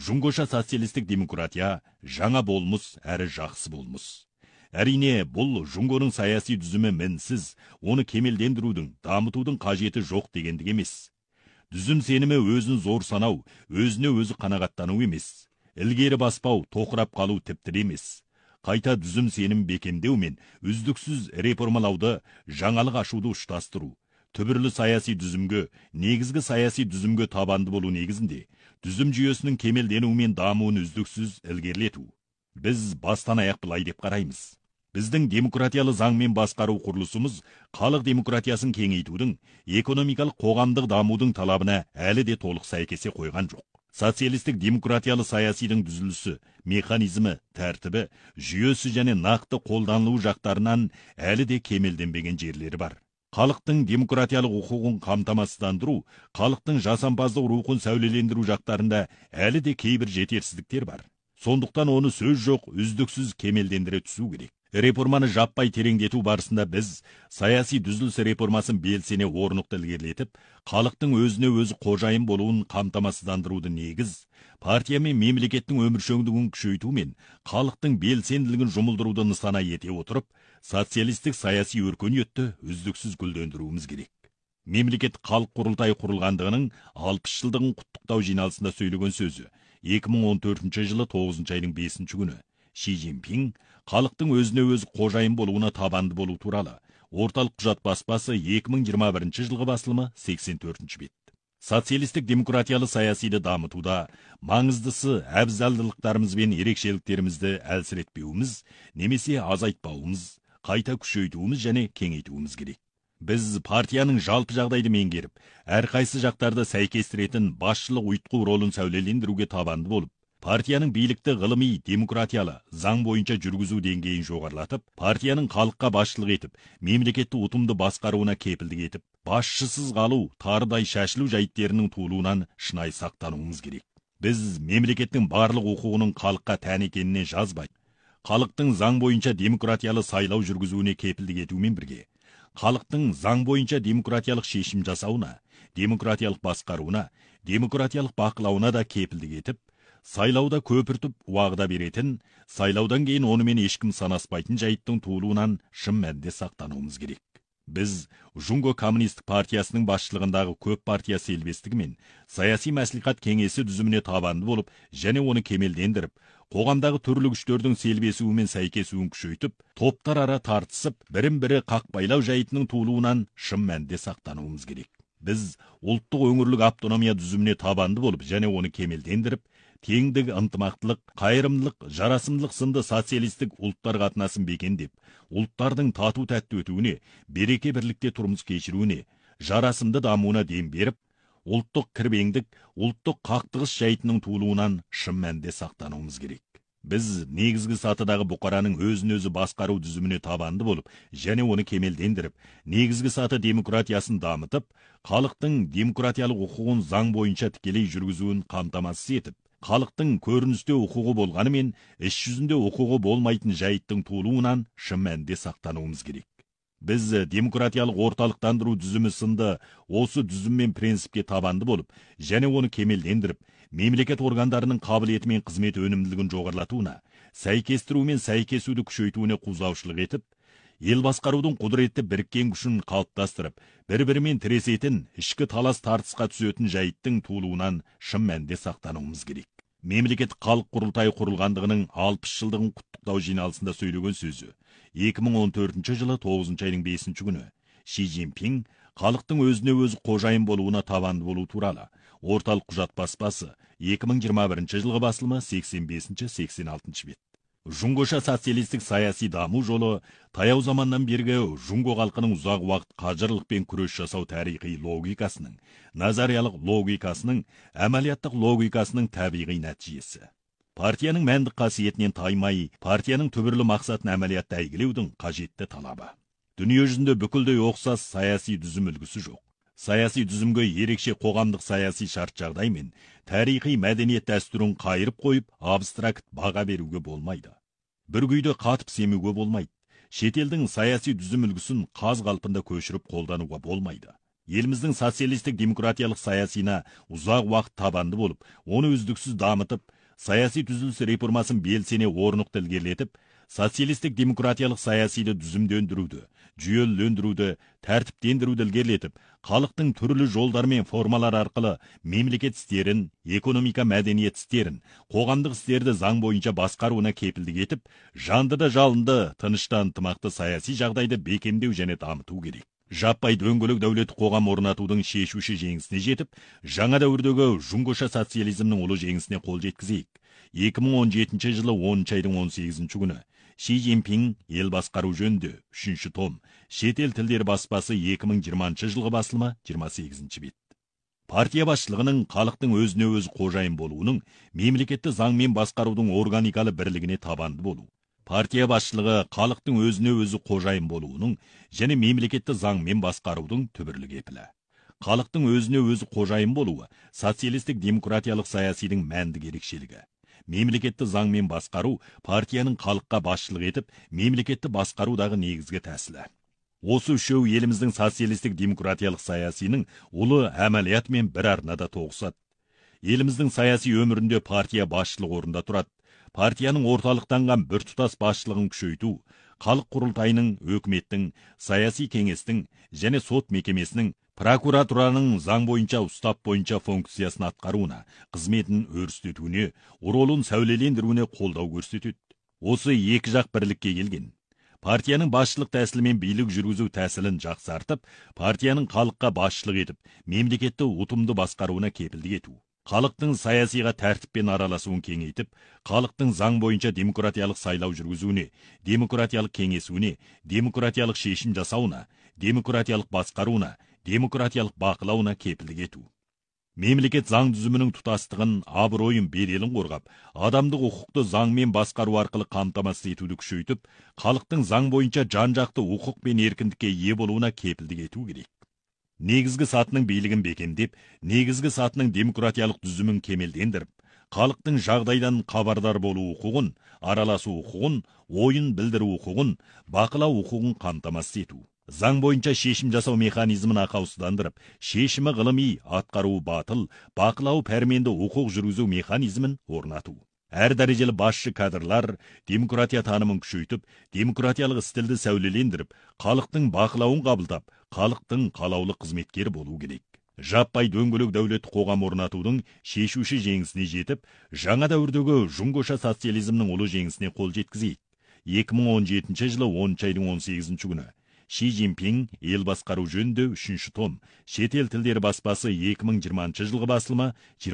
Жуңгоша социалистік демократия жаңа болмыс әрі жақсы болмыс. Әрине, бұл Жуңгоның саяси дүзімі мінсіз, оны кемелдендірудің, дамытудың қажеті жоқ дегендік емес. Дүзім сенімі өзін зор санау, өзіне өзі қанағаттану емес. Ілгері баспау, тоқырап қалу тіпті емес. Қайта дүзім сенім бекемдеу мен үздіксіз реформалауды, жаңалық ашуды ұштастыру. Түбірлі саяси дүзімге, негізгі саяси дүзімге табанды болу негізінде, дүзім жүйесінің кемелденуі мен дамуын үздіксіз ілгерілету. Біз бастан аяқ былай деп қараймыз. Біздің демократиялы заңмен басқару құрылысымыз халық демократиясын кеңейтудің, экономикалық қоғамдық дамудың талабына әлі де толық сәйкесе қойған жоқ. Социалистік демократиялы саясидың дүзілісі, механизмі, тәртібі, жүйесі және нақты қолданылу жақтарынан әлі де кемелденбеген жерлері бар. Халықтың демократиялық құқығын қамтамасыздандыру, халықтың жасампаздық рухын сәулелендіру жақтарында әлі де кейбір жетерсіздіктер бар. Сондықтан оны сөз жоқ, үздіксіз кемелдендіре түсу керек. Реформаны жаппай тереңдету барысында біз саяси дүзіліс реформасын белсене орнықты ілгерілетіп, халықтың өзіне өзі қожайын болуын қамтамасыздандыруды негіз, партия мен мемлекеттің өміршеңдігін күшейту мен халықтың белсенділігін жұмылдыруды нысана ете отырып, социалистік саяси өркениетті үздіксіз гүлдендіруіміз керек. Мемлекет халық құрылтайы құрылғандығының 60 жылдығын құттықтау жиналысында сөйлеген сөзі 2014 жылы 9 айының 5 күні Ши Цзиньпин халықтың өзіне өзі қожайын болуына табанды болу туралы орталық құжат баспасы 2021 жылғы басылымы 84 бет. Социалистік демократиялы саясиді дамытуда маңыздысы әбзалдылықтарымыз бен ерекшеліктерімізді әлсіретпеуіміз, немесе азайтпауымыз, қайта күшейтуіміз және кеңейтуіміз керек. Біз партияның жалпы жағдайды меңгеріп, әрқайсы жақтарды сәйкестіретін басшылық ұйытқы ролын сәулелендіруге табанды болып, партияның билікті ғылыми, демократиялы, заң бойынша жүргізу деңгейін жоғарылатып, партияның халыққа басшылық етіп, мемлекетті ұтымды басқаруына кепілдік етіп, басшысыз қалу, тарыдай шашылу жайттерінің туылуынан шынайы сақтануымыз керек. Біз мемлекеттің барлық құқығының халыққа тән екеніне жазбай, халықтың заң бойынша демократиялы сайлау жүргізуіне кепілдік етумен бірге, халықтың заң бойынша демократиялық шешім жасауына, демократиялық басқаруына, демократиялық бақылауына да кепілдік етіп, сайлауда көпіртіп уағда беретін, сайлаудан кейін онымен ешкім санаспайтын жайттың туылуынан шын мәнінде сақтануымыз керек. Біз Жуңго коммунистік партиясының басшылығындағы көп партия селбестігі мен саяси мәслихат кеңесі дүзіміне табанды болып, және оны кемелдендіріп, қоғамдағы түрлі күштердің селбесуі мен сәйкесуін күшейтіп, топтар ара тартысып, бірін-бірі қақпайлау жайтының туылуынан шын мәнінде сақтануымыз керек. Біз ұлттық өңірлік автономия дүзіміне табанды болып, және оны кемелдендіріп, теңдік, ынтымақтылық, қайырымдылық, жарасымдылық сынды социалистік ұлттар қатынасын бекемдеп, ұлттардың тату-тәтті өтуіне, береке бірлікте тұрмыс кешіруіне, жарасымды дамуына дем беріп, ұлттық кірбеңдік, ұлттық қақтығыс жайтының туылуынан шын мәнінде сақтануымыз керек. Біз негізгі сатыдағы бұқараның өзін-өзі басқару дүзіміне табанды болып, және оны кемелдендіріп, негізгі саты демократиясын дамытып, халықтың демократиялық құқығын заң бойынша тікелей жүргізуін қамтамасыз етіп, халықтың көріністе құқығы болғанымен, іс жүзінде құқығы болмайтын жайттың туылуынан шын мәнінде сақтануымыз керек. Біз демократиялық орталықтандыру дүзімі сынды осы дүзім мен принципке табанды болып, және оны кемелдендіріп, мемлекет органдарының қабілеті мен қызмет өнімділігін жоғарылатуына, сәйкестіру мен сәйкесуді күшейтуіне қозғаушылық етіп, ел басқарудың құдіретті біріккен күшін қалыптастырып, бір-бірімен тіресетін, ішкі талас тартысқа түсетін жайттың туылуынан шын мәнінде сақтануымыз керек. Мемлекет халық құрылтайы құрылғандығының 60 жылдығын құттықтау жиналысында сөйлеген сөзі 2014 жылы 9 айының 5 күні Ши Цзиньпин халықтың өзіне өзі қожайын болуына табанды болу туралы орталық құжат баспасы 2021 жылғы басылымы 85-86 бет. Жуңгоша социалистік саяси даму жолы таяу заманнан бергі Жуңго халқының ұзақ уақыт қажырлықпен күрес жасау тарихи логикасының, назариялық логикасының, әмәлияттық логикасының табиғи нәтижесі. Партияның мәндік қасиетінен таймай, партияның түбірлі мақсатын әмәлиятта әйгілеудің қажетті талабы. Дүние жүзінде бүкілдей ұқсас саяси дүзім үлгісі жоқ. Саяси дүзімге ерекше қоғамдық саяси шарт жағдай мен тарихи мәдениет дәстүрін қайырып қойып, абстракт баға беруге болмайды. Бір күйді қатып семуге болмайды. Шетелдің саяси дүзім үлгісін қаз қалпында көшіріп қолдануға болмайды. Еліміздің социалистік демократиялық саясина ұзақ уақыт табанды болып, оны үздіксіз дамытып, саяси түзіліс реформасын белсене орнықты ілгерілетіп, социалистік демократиялық саясиді дүзімдендіруді, жүйелендіруді, тәртіптендіруді ілгерілетіп, халықтың түрлі жолдар мен формалар арқылы мемлекет істерін, экономика мәдениет істерін, қоғамдық істерді заң бойынша басқаруына кепілдік етіп, жанды да жалынды, тынышты ынтымақты саяси жағдайды бекемдеу және дамыту керек. Жаппай дөңгелек дәулет қоғам орнатудың шешуші жеңісіне жетіп, жаңа дәуірдегі жұңғыша социализмнің ұлы жеңісіне қол жеткізейік. 2017 жылы 10 айдың 18 күні Ши Цзиньпин ел басқару жөнінде 3 том, шетел тілдері баспасы 2020 жылғы басылымы 28 бет. Партия басшылығының халықтың өзіне өзі қожайын болуының, мемлекетті заңмен басқарудың органикалы бірлігіне табанды болу. Партия басшылығы халықтың өзіне өзі қожайын болуының және мемлекетті заңмен басқарудың түбірлі кепілі. Халықтың өзіне өзі қожайын болуы социалистік демократиялық саясидің мәнді ерекшелігі. Мемлекетті заңмен басқару партияның халыққа басшылық етіп, мемлекетті басқарудағы негізгі тәсілі. Осы үшеу еліміздің социалистік демократиялық саясиның ұлы әмәлиятымен бір арнада тоғысады. Еліміздің саяси өмірінде партия басшылық орында тұрады. Партияның орталықтанған біртұтас басшылығын күшейту, халық құрылтайының, өкіметтің, саяси кеңестің және сот мекемесінің, прокуратураның заң бойынша ұстап бойынша функциясын атқаруына, қызметін өрістетуіне, ролын сәулелендіруіне қолдау көрсетеді. Осы екі жақ бірлікке келген. Партияның басшылық тәсілімен билік жүргізу тәсілін жақсартып, партияның халыққа басшылық етіп, мемлекетті ұтымды басқаруына кепілдік ету. Халықтың саясиға тәртіппен араласуын кеңейтіп, халықтың заң бойынша демократиялық сайлау жүргізуіне, демократиялық кеңесуіне, демократиялық шешім жасауына, демократиялық басқаруына, демократиялық бақылауына кепілдік ету. Мемлекет заң түзімінің тұтастығын, абыройын, беделін қорғап, адамдық құқықты заңмен басқару арқылы қамтамасыз етуді күшейтіп, халықтың заң бойынша жан-жақты құқық пен еркіндікке ие болуына кепілдік ету керек. Негізгі сатының билігін бекемдеп, негізгі сатының демократиялық түзімін кемелдендіріп, халықтың жағдайдан хабардар болу құқығын, араласу құқығын, ойын білдіру құқығын, бақылау құқығын қамтамасыз ету. Заң бойынша шешім жасау механизмін ақаусыздандырып, шешімі ғылыми, атқаруы батыл, бақылау пәрменді құқық жүргізу механизмін орнату. Әр дәрежелі басшы кадрлар демократия танымын күшейтіп, демократиялық стилді сәулелендіріп, халықтың бақылауын қабылдап, халықтың қалаулы қызметкер болу керек. Жаппай дөңгелек дәулет қоғам орнатудың шешуші жеңісіне жетіп, жаңа дәуірдегі жұңғыша социализмнің ұлы жеңісіне қол жеткізейік. 2017 жылы 10 айдың 18 күні Ши Цзиньпин ел басқару жөнінде 3 том, шетел тілдері баспасы 2020 жылғы басылымы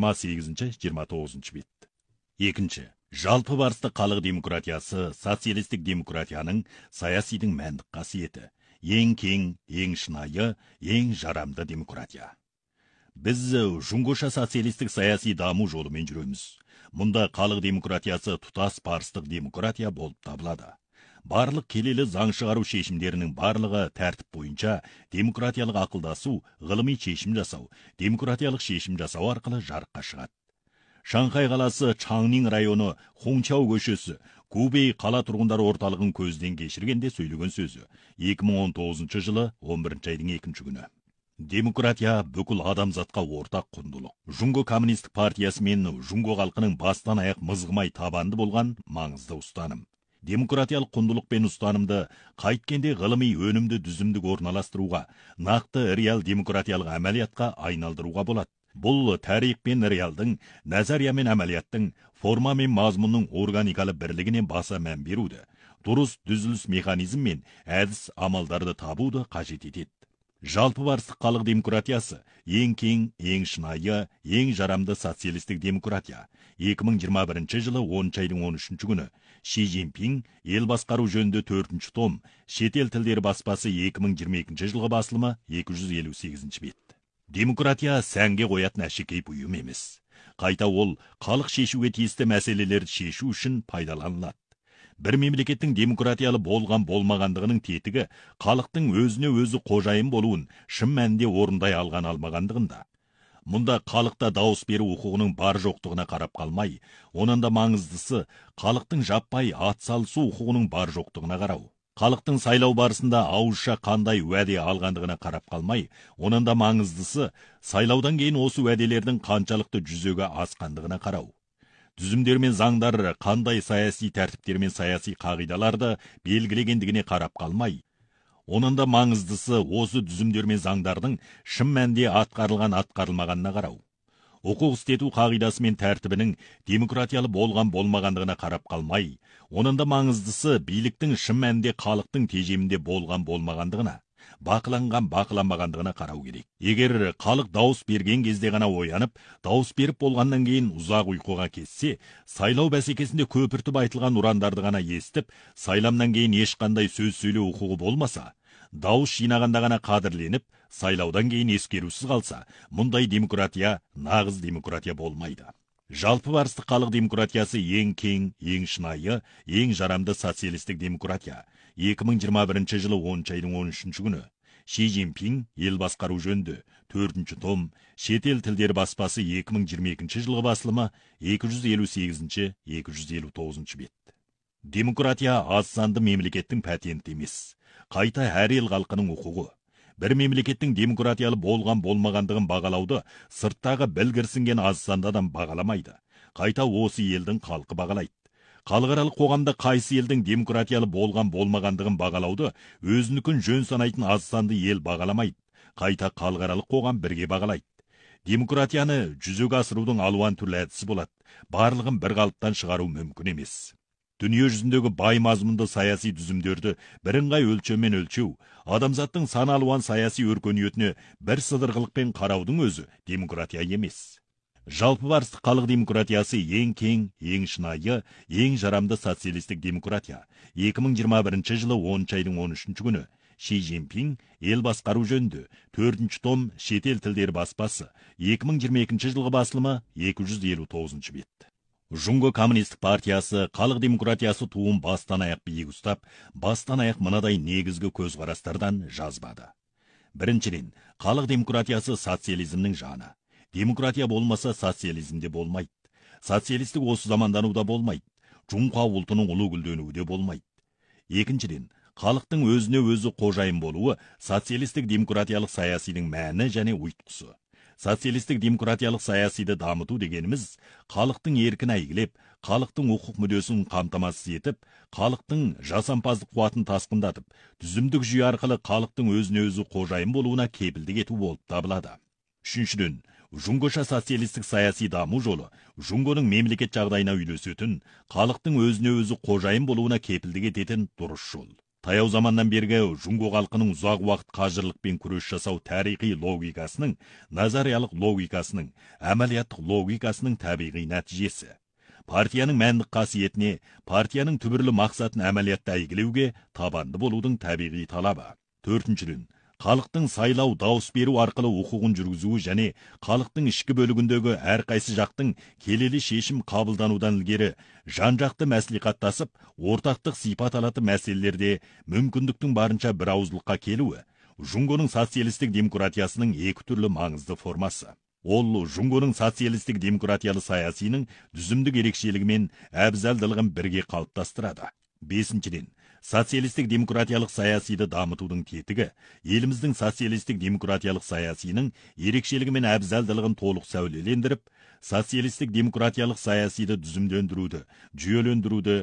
28-29 бет. Екінші, жалпы барысты халық демократиясы социалистік демократияның саясидің мәндік қасиеті. Ең кең, ең шынайы, ең жарамды демократия. Біз жұңғыша социалистік саяси даму жолымен жүреміз. Мұнда халық демократиясы тұтас барыстық демократия болып табылады. Барлық келелі заң шығару шешімдерінің барлығы тәртіп бойынша демократиялық ақылдасу, ғылыми шешім жасау, демократиялық шешім жасау арқылы жарыққа шығады. Шанхай қаласы Чаңнин районы Хончау көшесі Губей қала тұрғындар орталығын көзден кешіргенде сөйлеген сөзі 2019 жылы 11 айдың 2 күні. Демократия бүкіл адамзатқа ортақ құндылық. Жұңго коммунистік партиясы мен жұңго халқының бастан аяқ мызғымай табанды болған маңызды ұстаным. Демократиялық құндылық пен ұстанымды қайткенде ғылыми өнімді дүзімдік орналастыруға, нақты реал демократиялық әмәлиятқа айналдыруға болады. Бұл тарих пен реалдың, назария мен әмәлияттың, форма мен мазмұнның органикалы бірлігіне баса мән беруді, дұрыс дүзіліс механизм мен әдіс амалдарды табуды қажет етеді. Жалпы барыстық халық демократиясы ең кең, ең шынайы, ең жарамды социалистік демократия. 2021 жылы 10 айдың 13 күні Ши Цзиньпин ел басқару жөнінде 4 том, шетел тілдері баспасы 2022 жылғы басылымы 258 бет. Демократия сәнге қоятын әшекей бұйым емес. Қайта ол халық шешуге тиісті мәселелерді шешу үшін пайдаланылады. Бір мемлекеттің демократиялы болған болмағандығының тетігі халықтың өзіне өзі қожайын болуын шын мәнінде орындай алған алмағандығында. Мұнда халықта дауыс беру құқығының бар жоқтығына қарап қалмай, онан да маңыздысы халықтың жаппай атсалысу құқығының бар жоқтығына қарау. Халықтың сайлау барысында ауызша қандай уәде алғандығына қарап қалмай, оның да маңыздысы сайлаудан кейін осы уәделердің қаншалықты жүзеге асқандығына қарау. Түзімдер мен заңдар қандай саяси тәртіптер мен саяси қағидаларды белгілегендігіне қарап қалмай, оның да маңыздысы осы түзімдер мен заңдардың шын мәнінде атқарылмағанына қарау. Құқық істету қағидасы мен тәртібінің демократиялы болған болмағандығына қарап қалмай, оның да маңыздысы биліктің шын мәнінде халықтың тежемінде болған болмағандығына, бақыланмағандығына қарау керек. Егер халық дауыс берген кезде ғана оянып, дауыс беріп болғаннан кейін ұзақ ұйқыға кетсе, сайлау бәсекесінде көпіртіп айтылған ұрандарды ғана естіп, сайламнан кейін ешқандай сөз сөйлеу құқығы болмаса, дауыс жинағанда ғана қадірленіп, сайлаудан кейін ескерусіз қалса, мұндай демократия нағыз демократия болмайды. Жалпы барыстық халық демократиясы ең кең, ең шынайы, ең жарамды социалистік демократия. 2021 жылы 10 айдың 13 күні Ши Цзиньпин ел басқару жөнінде 4 том, шетел тілдері баспасы 2022 жылғы басылымы 258-259 бет. Демократия аз санды мемлекеттің патенті емес, қайта әр ел халқының құқығы. Бір мемлекеттің демократиялы болған болмағандығын бағалауды сырттағы білгірсінген аз санды адам бағаламайды. Қайта осы елдің халқы бағалайды. Халықаралық қоғамда қайсы елдің демократиялы болған болмағандығын бағалауды өзінікін жөн санайтын аз санды ел бағаламайды. Қайта халықаралық қоғам бірге бағалайды. Демократияны жүзеге асырудың алуан түрлі әдісі болады. Барлығын бір қалыптан шығару мүмкін емес. Дүние жүзіндегі бай мазмұнды саяси түзімдерді бірыңғай өлшеммен өлшеу, адамзаттың сан алуан саяси өркениетіне бір сыдырғылықпен қараудың өзі демократия емес. Жалпы барыстық халық демократиясы ең кең, ең шынайы, ең жарамды социалистік демократия. 2021 жылы 10 айдың 13 күні Ши Цзиньпин ел басқару жөнінде 4 том, шетел тілдері баспасы 2022 жылғы басылымы 259 бет. Жұңго коммунистік партиясы халық демократиясы туын бастан аяқ биік ұстап, бастан аяқ мынадай негізгі көзқарастардан жазбады. Біріншіден, халық демократиясы социализмнің жаны. Демократия болмаса социализмде болмайды. Социалистік осы замандануда болмайды. Жұңқа ұлтының ұлы гүлденуде болмайды. Екіншіден, халықтың өзіне өзі қожайын болуы социалистік демократиялық саясидың мәні және ұйытқысы. Социалистік демократиялық саясиді дамыту дегеніміз, халықтың еркін әйгілеп, халықтың құқық мүддесін қамтамасыз етіп, халықтың жасампаздық қуатын тасқындатып, түзімдік жүйе арқылы халықтың өзіне өзі қожайын болуына кепілдік ету болып табылады. Үшіншіден, жұңгоша социалистік саяси даму жолы жұңгоның мемлекет жағдайына үйлесетін, халықтың өзіне өзі қожайын болуына кепілдік ететін дұрыс жол. Таяу заманнан бергі жұңго халқының ұзақ уақыт қажырлықпен күрес жасау тарихи логикасының, назариялық логикасының, әмәлияттық логикасының табиғи нәтижесі. Партияның мәндік қасиетіне, партияның түбірлі мақсатын әмәлиятта әйгілеуге табанды болудың табиғи талабы. Төртіншіден, халықтың сайлау, дауыс беру арқылы құқығын жүргізуі және халықтың ішкі бөлігіндегі әрқайсы жақтың келелі шешім қабылданудан ілгері жан-жақты мәслихаттасып, ортақтық сипат алатын мәселелерде мүмкіндіктің барынша бір ауыздылыққа келуі жұңгоның социалистік демократиясының екі түрлі маңызды формасы. Ол жұңгоның социалистік демократиялы саясының түзімдік ерекшелігі мен әбзалдылығын бірге қалыптастырады. Бесіншіден, социалистік демократиялық саясиді дамытудың тетігі еліміздің социалистік демократиялық саясының ерекшелігі мен әбзалдылығын толық сәулелендіріп, социалистік демократиялық саясиді түзімдендіруді, жүйелендіруді,